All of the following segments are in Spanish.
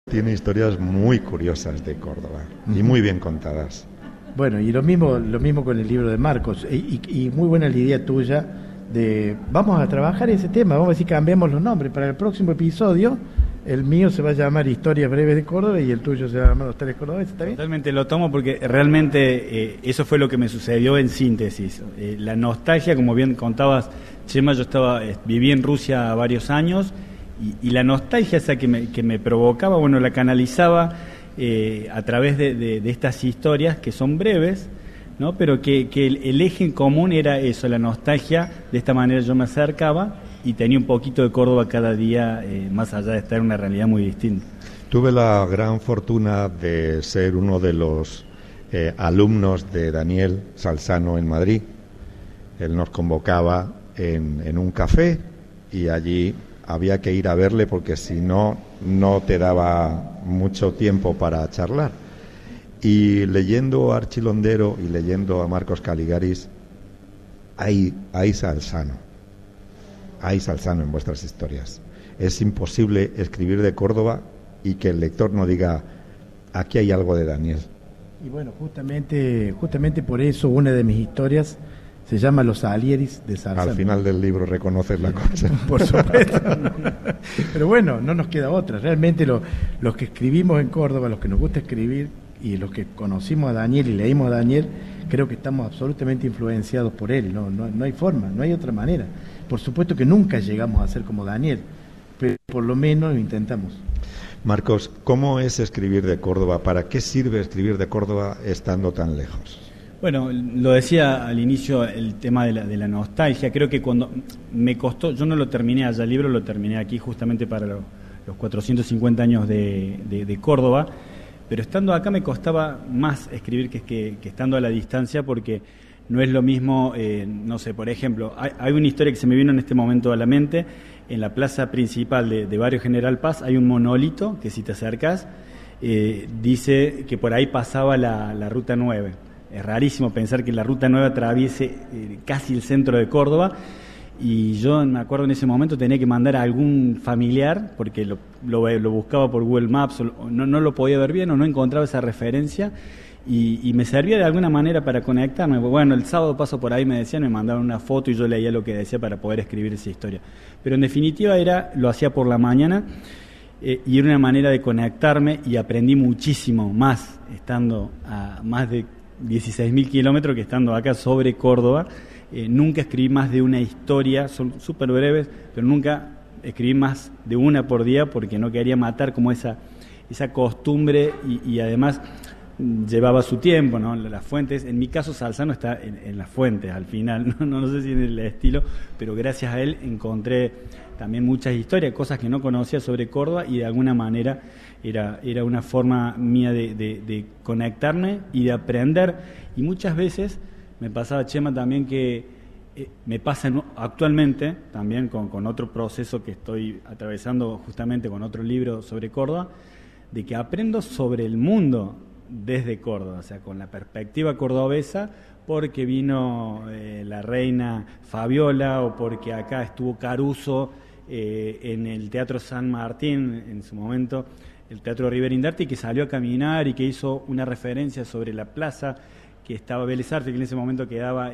Tiene historias muy curiosas de Córdoba y muy bien contadas. Bueno, y lo mismo con el libro de Marcos, y muy buena la idea tuya de, vamos a trabajar ese tema, vamos a decir, cambiamos los nombres, para el próximo episodio, el mío se va a llamar Historias Breves de Córdoba y el tuyo se va a llamar Los Tres Cordobeses, ¿está bien? Totalmente lo tomo porque realmente eso fue lo que me sucedió en síntesis. La nostalgia, como bien contabas, Chema, yo viví en Rusia varios años y la nostalgia esa que me provocaba, bueno, la canalizaba a través de estas historias que son breves, ¿no? Pero que el eje en común era eso, la nostalgia. De esta manera yo me acercaba y tenía un poquito de Córdoba cada día, más allá de estar en una realidad muy distinta. Tuve la gran fortuna de ser uno de los alumnos de Daniel Salzano en Madrid. Él nos convocaba en un café y allí había que ir a verle porque si no, no te daba mucho tiempo para charlar. Y leyendo a Archilondero y leyendo a Marcos Caligaris, hay Salzano en vuestras historias. Es imposible escribir de Córdoba y que el lector no diga, aquí hay algo de Daniel. Y bueno, justamente por eso una de mis historias se llama Los Alieris de Salzano. Al final del libro reconoces la cosa. Por supuesto. Pero bueno, no nos queda otra. Realmente los que escribimos en Córdoba, los que nos gusta escribir y los que conocimos a Daniel y leímos a Daniel, creo que estamos absolutamente influenciados por él. No hay forma, no hay otra manera. Por supuesto que nunca llegamos a ser como Daniel, pero por lo menos lo intentamos. Marcos, ¿cómo es escribir de Córdoba? ¿Para qué sirve escribir de Córdoba estando tan lejos? Bueno, lo decía al inicio, el tema de la nostalgia. Creo que cuando me costó, yo no lo terminé allá, el libro lo terminé aquí justamente para los 450 años de Córdoba, pero estando acá me costaba más escribir que estando a la distancia, porque no es lo mismo, no sé, por ejemplo, hay una historia que se me vino en este momento a la mente. En la plaza principal de Barrio General Paz hay un monolito que, si te acercas, dice que por ahí pasaba la Ruta 9. Es rarísimo pensar que la Ruta 9 atraviese casi el centro de Córdoba, y yo me acuerdo en ese momento tenía que mandar a algún familiar, porque lo buscaba por Google Maps, no lo podía ver bien o no encontraba esa referencia, y me servía de alguna manera para conectarme. Bueno, el sábado paso por ahí, me decían, me mandaban una foto y yo leía lo que decía para poder escribir esa historia. Pero en definitiva lo hacía por la mañana, y era una manera de conectarme, y aprendí muchísimo más estando a más de 16.000 kilómetros que estando acá sobre Córdoba. Nunca escribí más de una historia, son súper breves, pero nunca escribí más de una por día, porque no quería matar como esa costumbre, y además llevaba su tiempo, ¿no? Las fuentes, en mi caso Salzano está en las fuentes al final, no sé si en el estilo, pero gracias a él encontré también muchas historias, cosas que no conocía sobre Córdoba, y de alguna manera era una forma mía de conectarme y de aprender. Y muchas veces me pasaba, Chema, también que me pasa actualmente también con otro proceso que estoy atravesando justamente con otro libro sobre Córdoba, de que aprendo sobre el mundo desde Córdoba, o sea, con la perspectiva cordobesa, porque vino la reina Fabiola, o porque acá estuvo Caruso en el Teatro San Martín, en su momento el Teatro Rivera Indarti, que salió a caminar y que hizo una referencia sobre la plaza que estaba Vélez Sarsfield, que en ese momento quedaba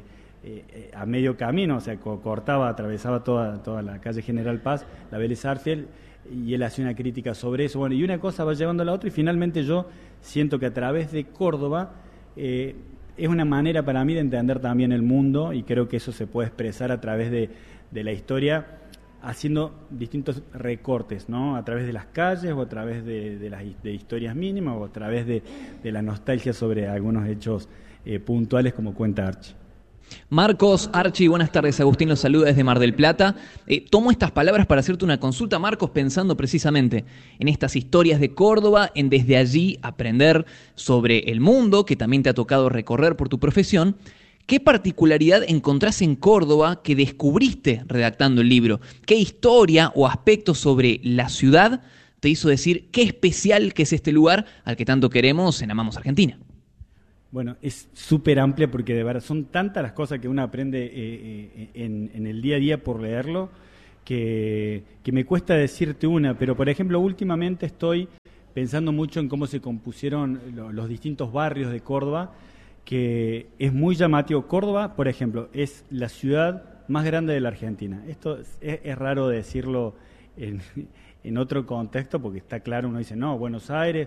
a medio camino, o sea, atravesaba toda la calle General Paz, la Vélez Sarsfield, y él hacía una crítica sobre eso. Bueno, y una cosa va llevando a la otra, y finalmente yo siento que a través de Córdoba es una manera para mí de entender también el mundo, y creo que eso se puede expresar a través de la historia, haciendo distintos recortes, ¿no? A través de las calles, o a través de historias mínimas, o a través de la nostalgia sobre algunos hechos puntuales, como cuenta Archie. Marcos, Archie, buenas tardes. Agustín los saluda desde Mar del Plata. Tomo estas palabras para hacerte una consulta, Marcos, pensando precisamente en estas historias de Córdoba, en desde allí aprender sobre el mundo que también te ha tocado recorrer por tu profesión. ¿Qué particularidad encontrás en Córdoba que descubriste redactando el libro? ¿Qué historia o aspecto sobre la ciudad te hizo decir qué especial que es este lugar al que tanto queremos en Amamos Argentina? Bueno, es súper amplia, porque de verdad son tantas las cosas que uno aprende en el día a día por leerlo, que me cuesta decirte una, pero por ejemplo últimamente estoy pensando mucho en cómo se compusieron los distintos barrios de Córdoba, que es muy llamativo. Córdoba, por ejemplo, es la ciudad más grande de la Argentina. Esto es raro decirlo en otro contexto, porque está claro, uno dice, Buenos Aires,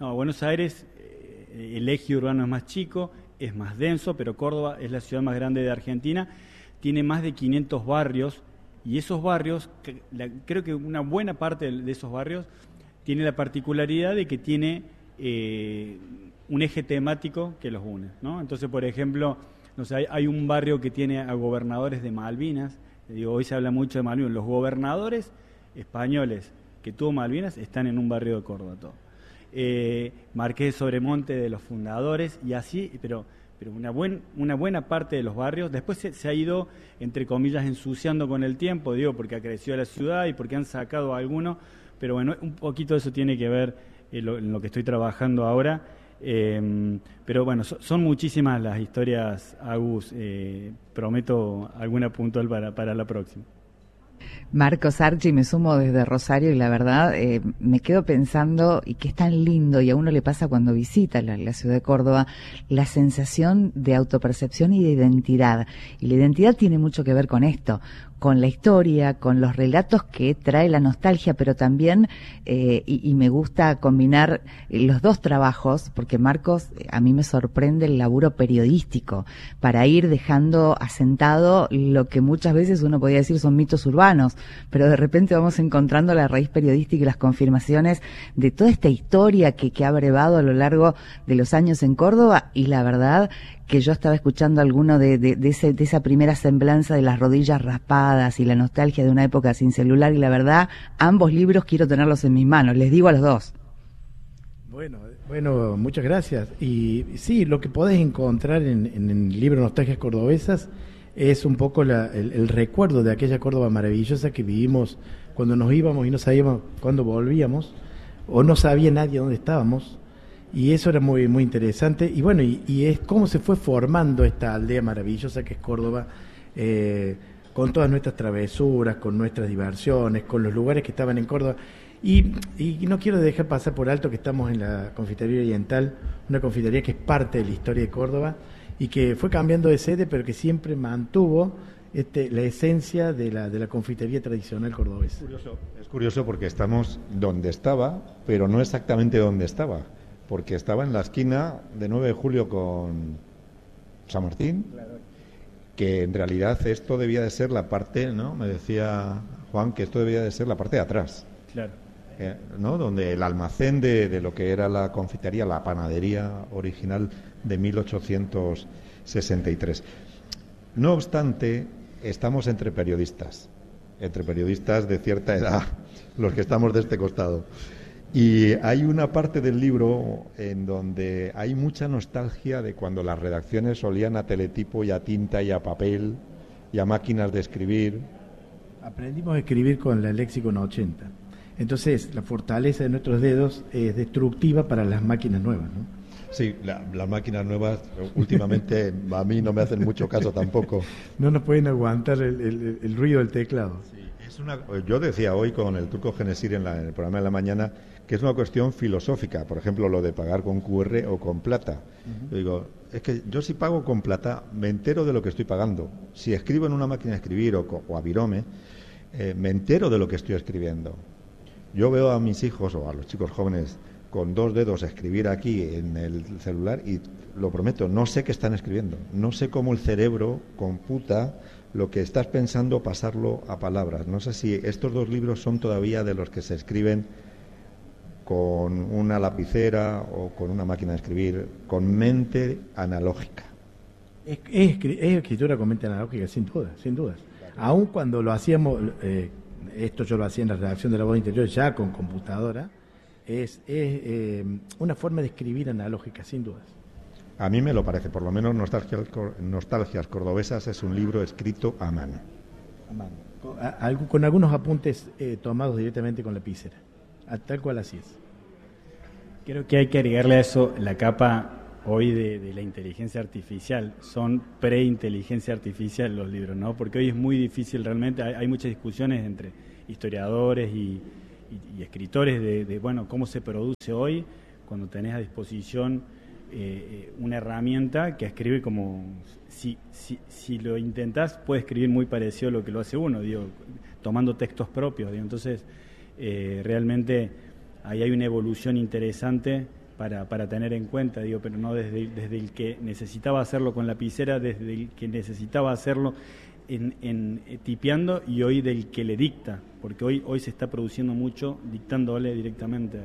el eje urbano es más chico, es más denso, pero Córdoba es la ciudad más grande de Argentina, tiene más de 500 barrios, y esos barrios, creo que una buena parte de esos barrios tiene la particularidad de que tiene un eje temático que los une, ¿no? Entonces, por ejemplo, hay un barrio que tiene a gobernadores de Malvinas. Hoy se habla mucho de Malvinas. Los gobernadores españoles que tuvo Malvinas están en un barrio de Córdoba, todo. Marqués de Sobremonte, de los fundadores, y así, pero una buena parte de los barrios después se ha ido, entre comillas, ensuciando con el tiempo, porque ha crecido la ciudad y porque han sacado a algunos, pero bueno, un poquito de eso tiene que ver en lo que estoy trabajando ahora. Pero bueno, son muchísimas las historias, Agus. Prometo alguna puntual para la próxima. Marcos, Archi, me sumo desde Rosario y la verdad me quedo pensando, y que es tan lindo, y a uno le pasa cuando visita la ciudad de Córdoba, la sensación de autopercepción y de identidad. Y la identidad tiene mucho que ver con esto, con la historia, con los relatos que trae la nostalgia, pero también, y me gusta combinar los dos trabajos, porque Marcos, a mí me sorprende el laburo periodístico, para ir dejando asentado lo que muchas veces uno podría decir son mitos urbanos, pero de repente vamos encontrando la raíz periodística y las confirmaciones de toda esta historia que ha brevado a lo largo de los años en Córdoba, y la verdad que yo estaba escuchando alguno de esa primera semblanza de las rodillas raspadas y la nostalgia de una época sin celular, y la verdad, ambos libros quiero tenerlos en mis manos, les digo a los dos. Bueno, muchas gracias. Y sí, lo que podés encontrar en el libro Nostalgias Cordobesas es un poco el recuerdo de aquella Córdoba maravillosa que vivimos cuando nos íbamos y no sabíamos cuándo volvíamos, o no sabía nadie dónde estábamos. Y eso era muy muy interesante. Y bueno, y es cómo se fue formando esta aldea maravillosa que es Córdoba, con todas nuestras travesuras, con nuestras diversiones, con los lugares que estaban en Córdoba. Y no quiero dejar pasar por alto que estamos en la Confitería Oriental, una confitería que es parte de la historia de Córdoba y que fue cambiando de sede, pero que siempre mantuvo la esencia de la confitería tradicional cordobesa. Es curioso porque estamos donde estaba, pero no exactamente donde estaba. Porque estaba en la esquina de 9 de julio con San Martín, claro, que en realidad esto debía de ser la parte, ¿no? Me decía Juan que esto debía de ser la parte de atrás, claro, ¿no? Donde el almacén de lo que era la confitería, la panadería original de 1863. No obstante, estamos entre periodistas de cierta edad, los que estamos de este costado. Y hay una parte del libro en donde hay mucha nostalgia de cuando las redacciones olían a teletipo y a tinta y a papel y a máquinas de escribir. Aprendimos a escribir con la Lexicon 80. Entonces, la fortaleza de nuestros dedos es destructiva para las máquinas nuevas, ¿no? Sí, las máquinas nuevas últimamente a mí no me hacen mucho caso tampoco. No nos pueden aguantar el ruido del teclado. Sí, yo decía hoy con el Turco Genesir en el programa de la mañana que es una cuestión filosófica, por ejemplo, lo de pagar con QR o con plata. Uh-huh. Yo digo, es que yo si pago con plata me entero de lo que estoy pagando. Si escribo en una máquina de escribir o a Virome, me entero de lo que estoy escribiendo. Yo veo a mis hijos o a los chicos jóvenes con 2 dedos escribir aquí en el celular y lo prometo, no sé qué están escribiendo, no sé cómo el cerebro computa lo que estás pensando, pasarlo a palabras. No sé si estos 2 libros son todavía de los que se escriben con una lapicera o con una máquina de escribir, con mente analógica. Es escritura con mente analógica, sin duda, sin dudas. Aún cuando lo hacíamos, esto yo lo hacía en la redacción de La Voz Interior ya con computadora, es una forma de escribir analógica, sin dudas. A mí me lo parece, por lo menos Nostalgias Cordobesas es un libro escrito a mano. A mano. Con algunos apuntes tomados directamente con lapicera. Tal cual así es. Creo que hay que agregarle a eso la capa hoy de la inteligencia artificial, son pre-inteligencia artificial los libros, ¿no? Porque hoy es muy difícil realmente, hay muchas discusiones entre historiadores y escritores de bueno, cómo se produce hoy cuando tenés a disposición una herramienta que escribe como, si lo intentás, puede escribir muy parecido a lo que lo hace uno, digo, tomando textos propios, digo. Entonces, realmente ahí hay una evolución interesante para tener en cuenta, digo, pero no desde el que necesitaba hacerlo con lapicera, desde el que necesitaba hacerlo en tipeando, y hoy del que le dicta, porque hoy se está produciendo mucho dictándole directamente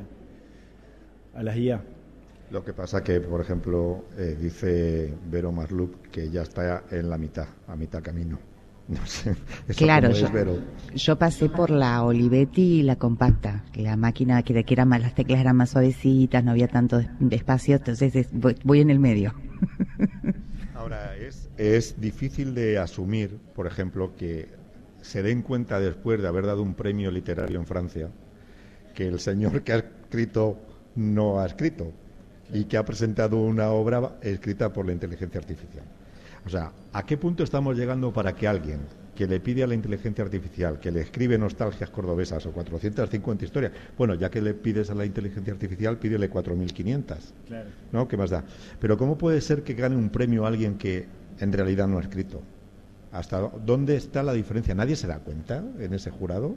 a las IA. Lo que pasa que, por ejemplo, dice Vero Marlup que ya está en la mitad, a mitad camino. No sé. Claro, yo pasé por la Olivetti y la compacta, la máquina que era más, las teclas eran más suavecitas, no había tanto espacio, entonces voy en el medio. Ahora, es difícil de asumir, por ejemplo, que se den cuenta después de haber dado un premio literario en Francia, que el señor que ha escrito no ha escrito y que ha presentado una obra escrita por la inteligencia artificial. O sea, ¿a qué punto estamos llegando para que alguien que le pide a la inteligencia artificial que le escribe nostalgias cordobesas o 450 historias, bueno, ya que le pides a la inteligencia artificial, pídele 4.500, claro, ¿no? ¿Qué más da? Pero ¿cómo puede ser que gane un premio a alguien que en realidad no ha escrito? ¿Hasta dónde está la diferencia? ¿Nadie se da cuenta en ese jurado?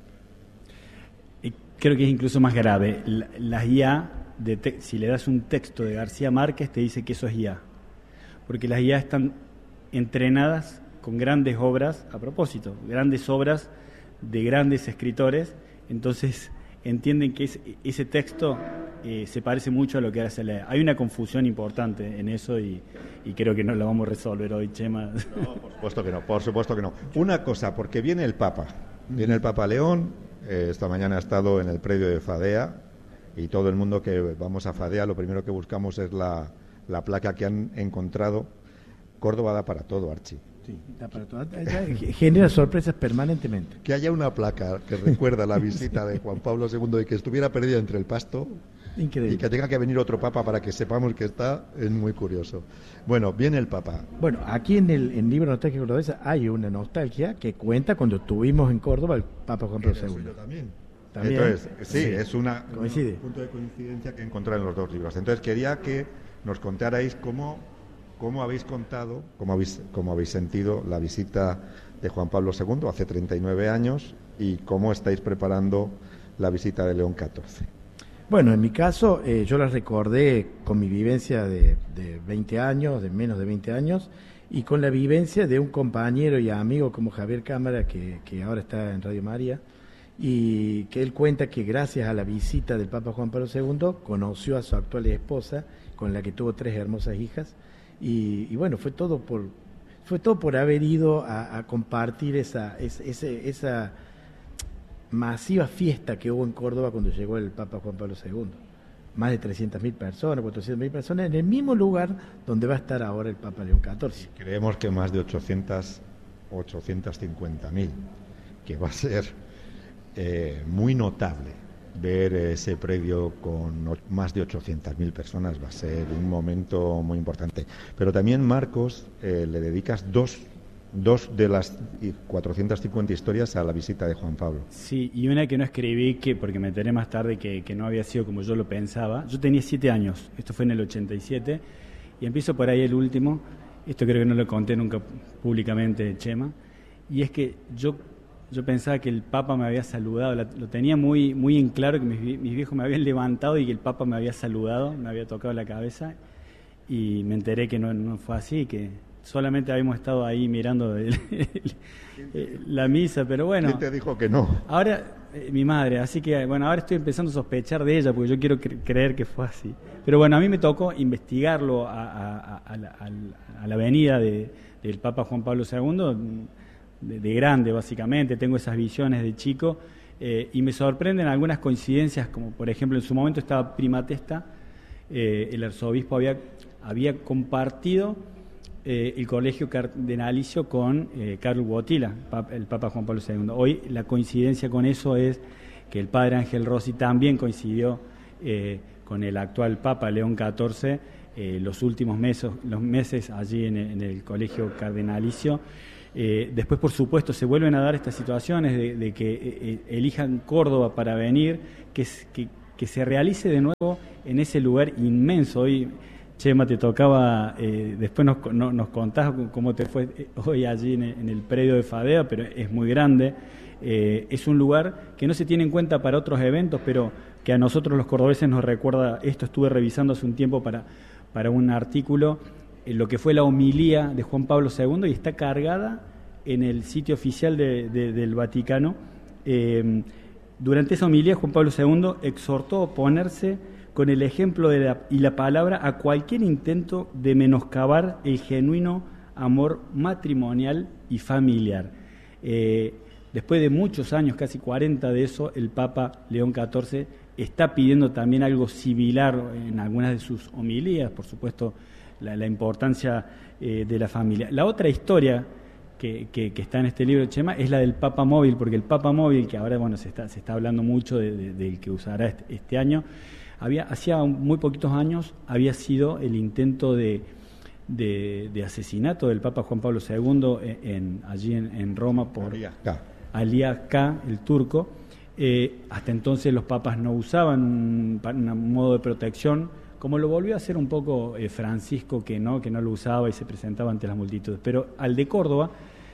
Creo que es incluso más grave. Las IA, si le das un texto de García Márquez, te dice que eso es IA. Porque las IA están entrenadas con grandes obras, a propósito, grandes obras de grandes escritores, entonces entienden que ese texto se parece mucho a lo que hace la IA. Hay una confusión importante en eso y creo que no la vamos a resolver hoy, Chema. No, por supuesto que no. Una cosa, porque viene el Papa León, esta mañana ha estado en el predio de Fadea, y todo el mundo que vamos a Fadea, lo primero que buscamos es la placa que han encontrado. Córdoba da para todo, Archi. Sí, da para todo. Genera sorpresas permanentemente. Que haya una placa que recuerda la visita de Juan Pablo II y que estuviera perdida entre el pasto. Increíble. Y que tenga que venir otro papa para que sepamos que está, es muy curioso. Bueno, viene el papa. Bueno, aquí en el libro Nostalgia Cordobesa hay una nostalgia que cuenta cuando estuvimos en Córdoba el Papa Juan Pablo II. También. Entonces, sí, es un punto de coincidencia que encontrar en los dos libros. Entonces quería que nos contarais cómo habéis contado, cómo habéis sentido la visita de Juan Pablo II hace 39 años y cómo estáis preparando la visita de León XIV. Bueno, en mi caso, yo la recordé con mi vivencia de 20 años, de menos de 20 años, y con la vivencia de un compañero y amigo como Javier Cámara, que ahora está en Radio María, y que él cuenta que gracias a la visita del Papa Juan Pablo II conoció a su actual esposa, con la que tuvo 3 hermosas hijas, y bueno, fue todo por haber ido a compartir esa masiva fiesta que hubo en Córdoba cuando llegó el Papa Juan Pablo II. Más de 300.000 personas, 400.000 personas, en el mismo lugar donde va a estar ahora el Papa León XIV. Creemos que más de 850.000, que va a ser muy notable ver ese predio con más de 800.000 personas, va a ser un momento muy importante. Pero también, Marcos, le dedicas dos de las 450 historias a la visita de Juan Pablo. Sí, y una que no escribí, porque me enteré más tarde que no había sido como yo lo pensaba. Yo tenía 7 años, esto fue en el 87, y empiezo por ahí el último. Esto creo que no lo conté nunca públicamente, Chema, y es que yo pensaba que el Papa me había saludado, lo tenía muy, muy en claro, que mis viejos me habían levantado y que el Papa me había saludado, me había tocado la cabeza, y me enteré que no fue así, que solamente habíamos estado ahí mirando la misa, pero bueno. ¿Quién te dijo que no? Ahora, mi madre, así que bueno, ahora estoy empezando a sospechar de ella, porque yo quiero creer que fue así. Pero bueno, a mí me tocó investigarlo a la venida del Papa Juan Pablo II, de grande básicamente, tengo esas visiones de chico, y me sorprenden algunas coincidencias, como por ejemplo en su momento estaba Prima Testa, el arzobispo había compartido el colegio cardenalicio con Carlos Wojtyla, el Papa Juan Pablo II. Hoy la coincidencia con eso es que el padre Ángel Rossi también coincidió con el actual Papa León XIV los últimos meses allí en el Colegio Cardenalicio. Después, por supuesto, se vuelven a dar estas situaciones de que elijan Córdoba para venir, que se realice de nuevo en ese lugar inmenso. Hoy, Chema, te tocaba, después nos contás cómo te fue hoy allí en el predio de Fadea, pero es muy grande. Es un lugar que no se tiene en cuenta para otros eventos, pero que a nosotros los cordobeses nos recuerda. Esto estuve revisando hace un tiempo para un artículo, lo que fue la homilía de Juan Pablo II, y está cargada en el sitio oficial del Vaticano. Durante esa homilía, Juan Pablo II exhortó a oponerse con el ejemplo y la palabra a cualquier intento de menoscabar el genuino amor matrimonial y familiar. Después de muchos años, casi 40 de eso, el Papa León XIV está pidiendo también algo similar en algunas de sus homilías, por supuesto, la importancia de la familia. La otra historia que está en este libro, Chema, es la del Papa Móvil, porque el Papa Móvil, que ahora se está hablando mucho del que usará este año, hacía muy poquitos años había sido el intento de asesinato del Papa Juan Pablo II allí en Roma por Ali K, el turco. Hasta entonces los papas no usaban un modo de protección, como lo volvió a hacer un poco Francisco, que no lo usaba y se presentaba ante las multitudes. Pero al de Córdoba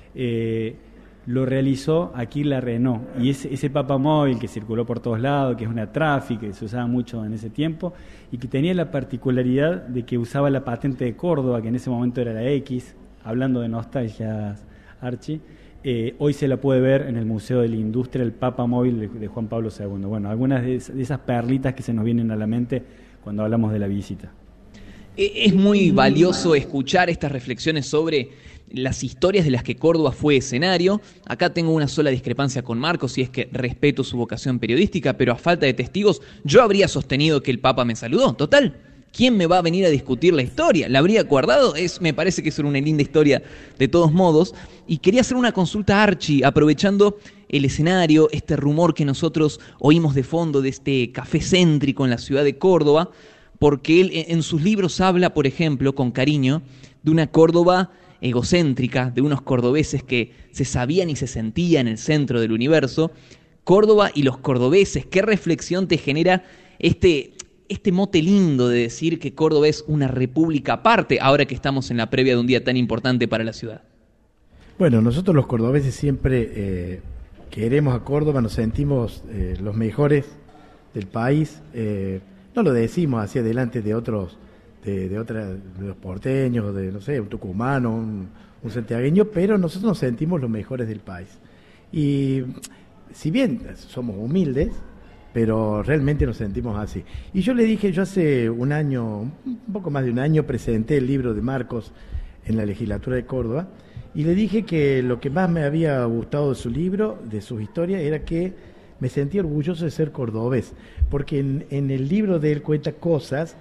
lo realizó aquí la Renault, y ese Papa Móvil que circuló por todos lados, que es una tráfica, que se usaba mucho en ese tiempo, y que tenía la particularidad de que usaba la patente de Córdoba, que en ese momento era la X, hablando de nostalgias, Archie. Hoy se la puede ver en el Museo de la Industria, el Papa Móvil de Juan Pablo II. Bueno, algunas de esas perlitas que se nos vienen a la mente cuando hablamos de la visita. Es muy valioso escuchar estas reflexiones sobre las historias de las que Córdoba fue escenario. Acá tengo una sola discrepancia con Marcos, y es que respeto su vocación periodística, pero a falta de testigos yo habría sostenido que el Papa me saludó. Total, ¿quién me va a venir a discutir la historia? ¿La habría guardado? Me parece que es una linda historia de todos modos. Y quería hacer una consulta a Archie, aprovechando el escenario, este rumor que nosotros oímos de fondo de este café céntrico en la ciudad de Córdoba, porque él en sus libros habla, por ejemplo, con cariño, de una Córdoba egocéntrica, de unos cordobeses que se sabían y se sentían en el centro del universo. Córdoba y los cordobeses, ¿qué reflexión te genera este mote lindo de decir que Córdoba es una república aparte, ahora que estamos en la previa de un día tan importante para la ciudad? Bueno, nosotros los cordobeses siempre queremos a Córdoba, nos sentimos los mejores del país. No lo decimos hacia adelante de otros, de los porteños, de, no sé, un tucumano, un santiagueño, pero nosotros nos sentimos los mejores del país. Y si bien somos humildes, pero realmente nos sentimos así. Y yo le dije, yo hace un año, un poco más de un año, presenté el libro de Marcos en la legislatura de Córdoba, y le dije que lo que más me había gustado de su libro, de sus historias, era que me sentía orgulloso de ser cordobés, porque en el libro de él cuenta cosas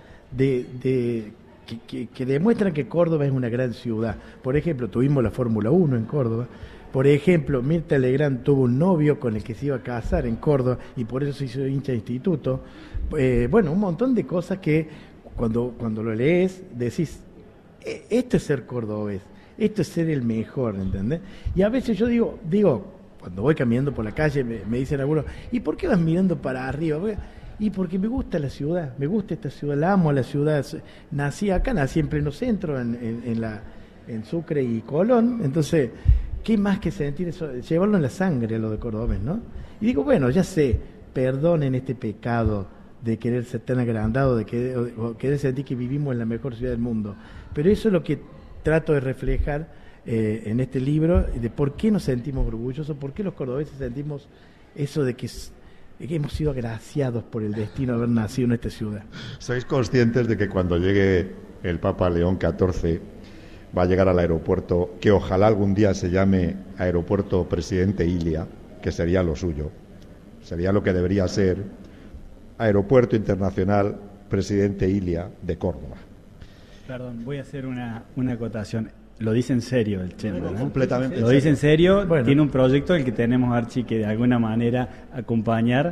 que demuestran que Córdoba es una gran ciudad. Por ejemplo, tuvimos la Fórmula 1 en Córdoba. Por ejemplo, Mirta Legrand tuvo un novio con el que se iba a casar en Córdoba y por eso se hizo hincha de instituto. Bueno, un montón de cosas que cuando lo lees decís, esto es ser cordobés, esto es ser el mejor, ¿entendés? Y a veces yo digo, cuando voy caminando por la calle me dicen algunos, ¿y por qué vas mirando para arriba? Y porque me gusta la ciudad, me gusta esta ciudad, la amo a la ciudad. Nací acá, nací en pleno centro, en Sucre y Colón, entonces, ¿qué más que sentir eso? Llevarlo en la sangre a lo de cordobés, ¿no? Y digo, bueno, ya sé, perdonen este pecado de querer ser tan agrandado, de querer sentir que vivimos en la mejor ciudad del mundo. Pero eso es lo que trato de reflejar en este libro, de por qué nos sentimos orgullosos, por qué los cordobeses sentimos eso de que hemos sido agraciados por el destino de haber nacido en esta ciudad. ¿Sois conscientes de que cuando llegue el Papa León XIV va a llegar al aeropuerto, que ojalá algún día se llame Aeropuerto Presidente Ilia, que sería lo suyo, sería lo que debería ser Aeropuerto Internacional Presidente Ilia de Córdoba? Perdón, voy a hacer una acotación. Lo dice en serio el Chema, ¿no? Completamente. Lo dice en serio. Bueno. Tiene un proyecto el que tenemos, Archie, que de alguna manera acompañar.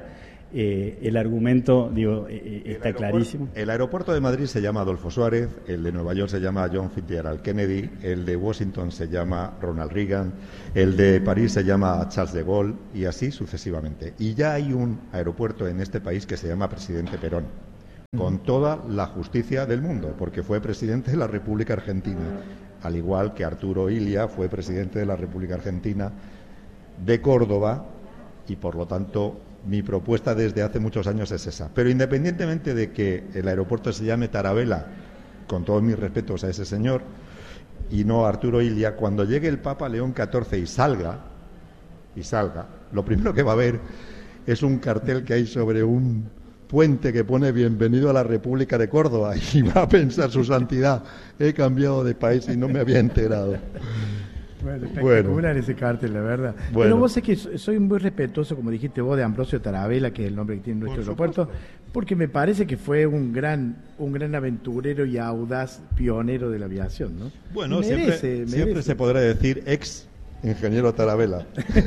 el argumento, digo, está clarísimo. El aeropuerto de Madrid se llama Adolfo Suárez, el de Nueva York se llama John Fitzgerald Kennedy, el de Washington se llama Ronald Reagan, el de París se llama Charles de Gaulle y así sucesivamente. Y ya hay un aeropuerto en este país que se llama Presidente Perón, con toda la justicia del mundo, porque fue presidente de la República Argentina, al igual que Arturo Illia fue presidente de la República Argentina de Córdoba, y por lo tanto mi propuesta desde hace muchos años es esa. Pero independientemente de que el aeropuerto se llame Tarabella, con todos mis respetos a ese señor, y no Arturo Illia, cuando llegue el Papa León XIV y salga, lo primero que va a ver es un cartel que hay sobre un puente que pone bienvenido a la República de Córdoba, y va a pensar su santidad, he cambiado de país y no me había enterado. Bueno, espectacular ese cartel, la verdad. Bueno. Pero vos sé que soy muy respetuoso, como dijiste vos, de Ambrosio Tarabella, que es el nombre que tiene nuestro aeropuerto, porque me parece que fue un gran aventurero y audaz pionero de la aviación, ¿no? Bueno, siempre se podrá decir ex ingeniero Tarabella.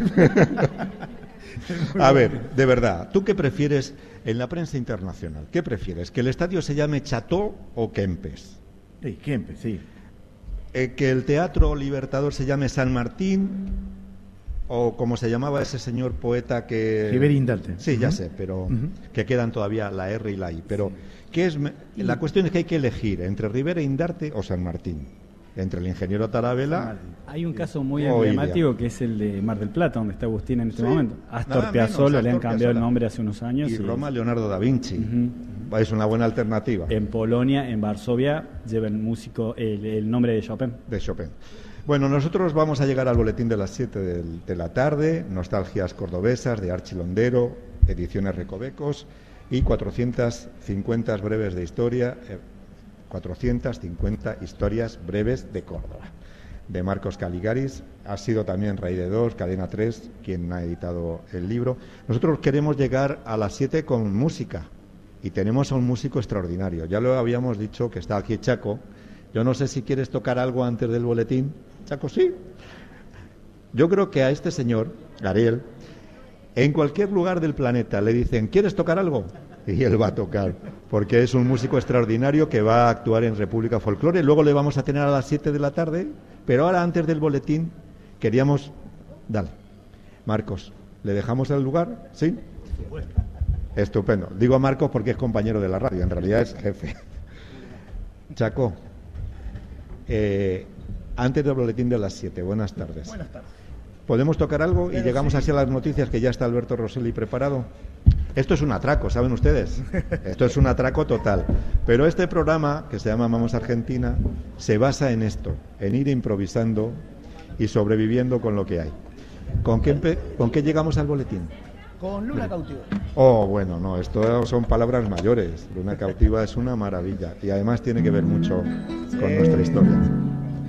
A ver, de verdad, ¿tú qué prefieres en la prensa internacional? ¿Qué prefieres? ¿Que el estadio se llame Chateau o Kempes? Sí, Kempes, sí. ¿Que el Teatro Libertador se llame San Martín o como se llamaba ese señor poeta que... Rivera Indarte. Sí, ya sé, pero que quedan todavía la R y la I. Pero ¿qué es? La cuestión es que hay que elegir entre Rivera Indarte o San Martín. Entre el ingeniero Tarabella. Hay un caso muy emblemático que es el de Mar del Plata, donde está Agustín en este momento. Astor Piazzolla, le han cambiado el nombre hace unos años. Y Roma, Leonardo da Vinci. Es una buena alternativa. En Polonia, en Varsovia, lleva el nombre de Chopin. De Chopin. Bueno, nosotros vamos a llegar al boletín de las 7 de la tarde, Nostalgias Cordobesas de Archi Londero, Ediciones Recovecos y 450 breves de historia. 450 historias breves de Córdoba, de Marcos Caligaris. Ha sido también Rey de Dos, Cadena 3, quien ha editado el libro. Nosotros queremos llegar a las 7 con música, y tenemos a un músico extraordinario. Ya lo habíamos dicho, que está aquí Chaco. Yo no sé si quieres tocar algo antes del boletín. Chaco, sí. Yo creo que a este señor, Ariel, en cualquier lugar del planeta le dicen, ¿quieres tocar algo? Y él va a tocar, porque es un músico extraordinario que va a actuar en República Folclore. Luego le vamos a tener a las 7 de la tarde, pero ahora antes del boletín queríamos... Dale, Marcos, ¿le dejamos el lugar? ¿Sí? Estupendo. Digo a Marcos porque es compañero de la radio, en realidad es jefe. Chaco, antes del boletín de las 7, buenas tardes. Buenas tardes. ¿Podemos tocar algo y llegamos así a las noticias, que ya está Alberto Rosselli preparado? Esto es un atraco, ¿saben ustedes? Esto es un atraco total. Pero este programa, que se llama Vamos Argentina, se basa en esto, en ir improvisando y sobreviviendo con lo que hay. ¿Con qué llegamos al boletín? Con Luna Cautiva. Oh, bueno, no, esto son palabras mayores. Luna Cautiva es una maravilla y además tiene que ver mucho con nuestra historia.